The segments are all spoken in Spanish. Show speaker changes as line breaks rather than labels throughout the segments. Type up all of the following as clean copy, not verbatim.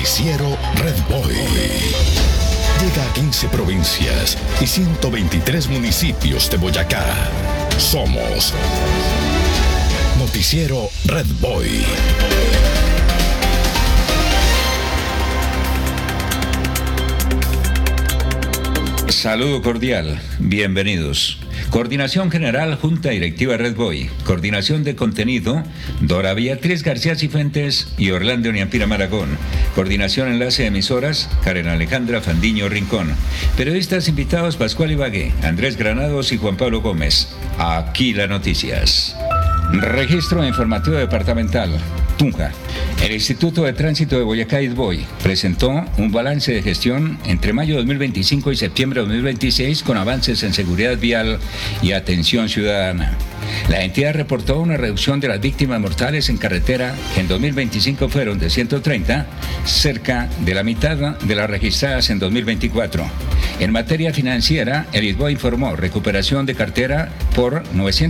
Noticiero Red Boy. Llega a 15 provincias y 123 municipios de Boyacá. Somos Noticiero Red Boy.
Saludo cordial, bienvenidos. Coordinación General, Junta Directiva Red Boy. Coordinación de Contenido, Dora Beatriz García Cifuentes y Orlando Niampira Maragón. Coordinación Enlace de Emisoras, Karen Alejandra Fandiño Rincón. Periodistas invitados, Pascual Ibagué, Andrés Granados y Juan Pablo Gómez. Aquí las noticias. Registro Informativo Departamental, Tunja. El Instituto de Tránsito de Boyacá IDBOI presentó un balance de gestión entre mayo de 2025 y septiembre de 2026 con avances en seguridad vial y atención ciudadana. La entidad reportó una reducción de las víctimas mortales en carretera que en 2025 fueron de 130, cerca de la mitad de las registradas en 2024. En materia financiera, el IDBOI informó recuperación de cartera por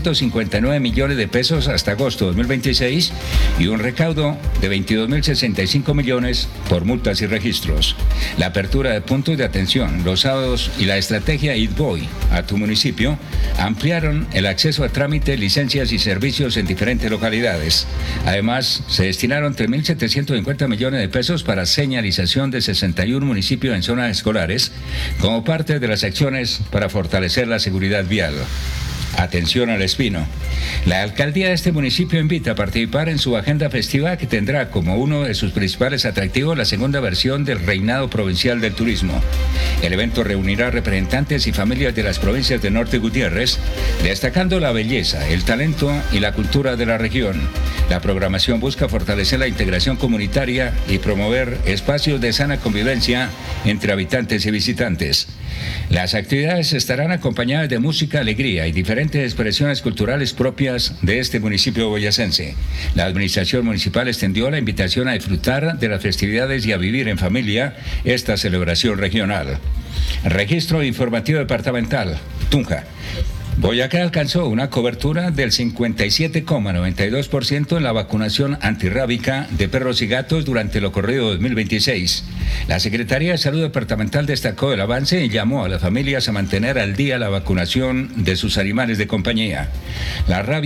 959 millones de pesos hasta agosto de 2026 y un recaudo de 22.065 millones por multas y registros. La apertura de puntos de atención los sábados y la estrategia IDBOI a tu municipio ampliaron el acceso a trámites, licencias y servicios en diferentes localidades. Además, se destinaron 3.750 millones de pesos para señalización de 61 municipios en zonas escolares como parte de las acciones para fortalecer la seguridad vial. Atención al Espino. La alcaldía de este municipio invita a participar en su agenda festiva que tendrá como uno de sus principales atractivos la segunda versión del Reinado Provincial del Turismo. El evento reunirá representantes y familias de las provincias de Norte y Gutiérrez, destacando la belleza, el talento y la cultura de la región. La programación busca fortalecer la integración comunitaria y promover espacios de sana convivencia entre habitantes y visitantes. Las actividades estarán acompañadas de música, alegría y diferentes expresiones culturales propias de este municipio boyacense. La administración municipal extendió la invitación a disfrutar de las festividades y a vivir en familia esta celebración regional. Registro Informativo Departamental, Tunja. Boyacá alcanzó una cobertura del 57,92% en la vacunación antirrábica de perros y gatos durante lo corrido 2026. La Secretaría de Salud Departamental destacó el avance y llamó a las familias a mantener al día la vacunación de sus animales de compañía. La rabia